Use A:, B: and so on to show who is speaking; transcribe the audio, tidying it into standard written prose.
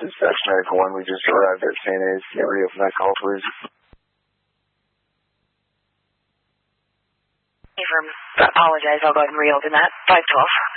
A: Dispatch Medical 1. We just arrived at St. A's. Can you reopen that call, please?
B: I apologize. I'll go ahead and reopen that. 512.